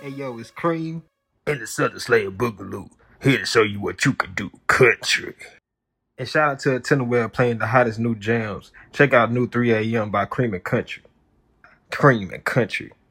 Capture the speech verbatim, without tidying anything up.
Hey yo, it's Cream. And the Southern Slayer Boogaloo, here to show you what you can do, country. And shout out to Attenawell playing the hottest new jams. Check out new three A M by Cream and Country. Cream and Country.